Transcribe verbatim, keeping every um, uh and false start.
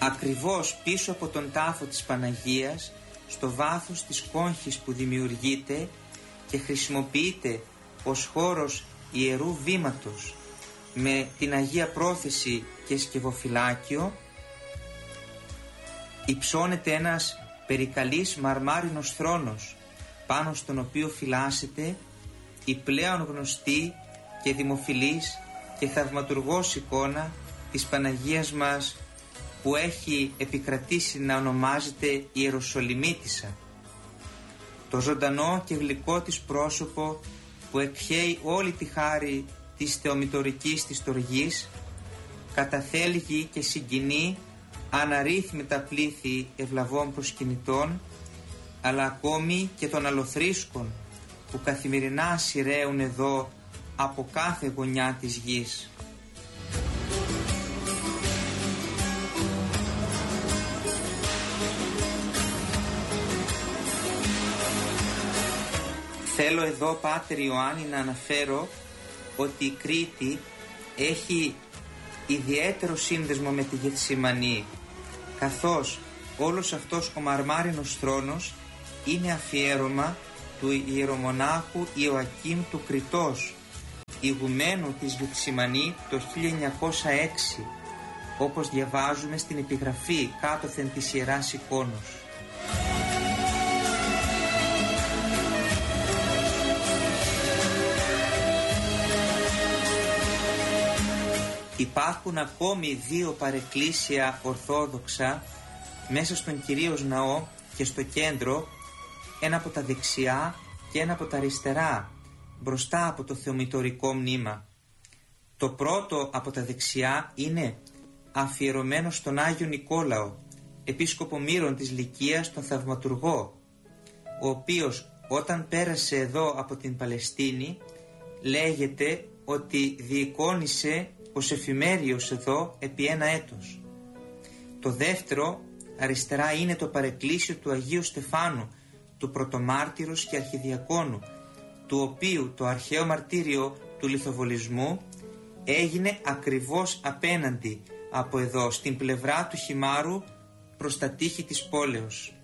Ακριβώς πίσω από τον τάφο της Παναγίας, στο βάθος της κόγχης που δημιουργείται και χρησιμοποιείται ως χώρος ιερού βήματος με την Αγία Πρόθεση και σκευοφυλάκιο, υψώνεται ένας περικαλής μαρμάρινος θρόνος, πάνω στον οποίο φυλάσσεται η πλέον γνωστή και δημοφιλής και θαυματουργός εικόνα της Παναγίας μας, που έχει επικρατήσει να ονομάζεται Ιεροσολυμίτισσα. Το ζωντανό και γλυκό της πρόσωπο που εκχέει όλη τη χάρη της θεομητορικής της τοργής, καταθέλγει και συγκινεί αναρρύθμιτα πλήθη ευλαβών προσκυνητών, αλλά ακόμη και των αλοθρίσκων που καθημερινά σειραίουν εδώ από κάθε γωνιά της γης. Θέλω εδώ, Πάτερ Ιωάννη, να αναφέρω ότι η Κρήτη έχει ιδιαίτερο σύνδεσμο με τη Γεθσιμανή, καθώς όλος αυτός ο μαρμάρινος θρόνος είναι αφιέρωμα του ιερομονάχου Ιωακήμ του Κρητός, ηγουμένου της Γεθσιμανή το χίλια εννιακόσια έξι, όπως διαβάζουμε στην επιγραφή κάτωθεν της Ιεράς Εικόνος. Υπάρχουν ακόμη δύο παρεκκλήσια ορθόδοξα μέσα στον κυρίως ναό και στο κέντρο, ένα από τα δεξιά και ένα από τα αριστερά, μπροστά από το θεομητορικό μνήμα. Το πρώτο από τα δεξιά είναι αφιερωμένο στον Άγιο Νικόλαο, επίσκοπο Μύρων της Λυκίας, τον Θαυματουργό, ο οποίος όταν πέρασε εδώ από την Παλαιστίνη, λέγεται ότι διεικόνησε ως εφημέριος εδώ επί ένα έτος. Το δεύτερο αριστερά είναι το παρεκκλήσιο του Αγίου Στεφάνου, του πρωτομάρτυρος και αρχιδιακόνου, του οποίου το αρχαίο μαρτύριο του λιθοβολισμού έγινε ακριβώς απέναντι από εδώ, στην πλευρά του Χιμάρου προς τα τείχη της πόλεως.